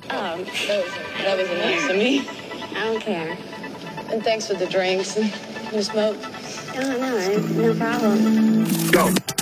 That was nice of me. I don't care. And thanks for the drinks. You smoke? No problem. Go.